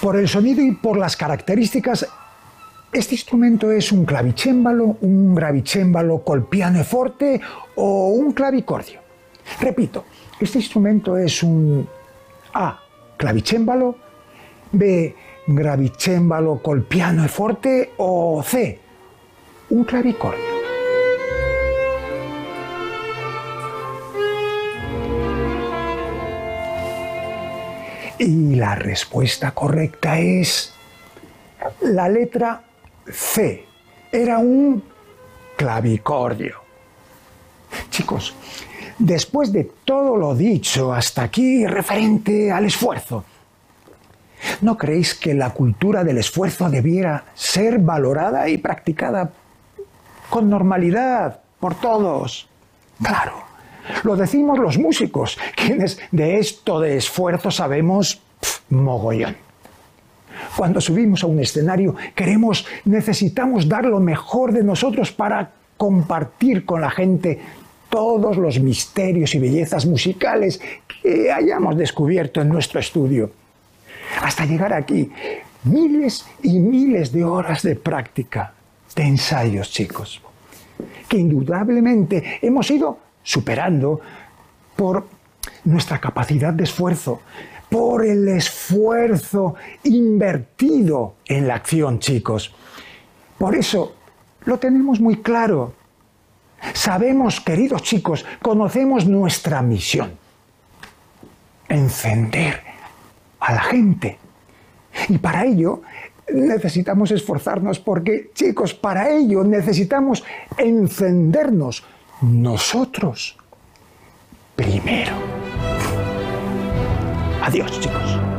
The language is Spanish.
Por el sonido y por las características, este instrumento es un clavicémbalo, un gravicémbalo col pianoforte o un clavicordio. Repito, este instrumento es un A, clavicémbalo, B, gravicémbalo col pianoforte o C, un clavicordio. Y la respuesta correcta es la letra C. Era un clavicordio. Chicos, después de todo lo dicho hasta aquí referente al esfuerzo, ¿no creéis que la cultura del esfuerzo debiera ser valorada y practicada con normalidad por todos? Claro. Lo decimos los músicos, quienes de esto de esfuerzo sabemos mogollón. Cuando subimos a un escenario necesitamos dar lo mejor de nosotros para compartir con la gente todos los misterios y bellezas musicales que hayamos descubierto en nuestro estudio. Hasta llegar aquí, miles y miles de horas de práctica, de ensayos, chicos, que indudablemente hemos ido superando por nuestra capacidad de esfuerzo, por el esfuerzo invertido en la acción, chicos. Por eso lo tenemos muy claro. Sabemos, queridos chicos, conocemos nuestra misión: encender a la gente. Y para ello necesitamos esforzarnos porque, chicos, para ello necesitamos encendernos nosotros primero. Adiós, chicos.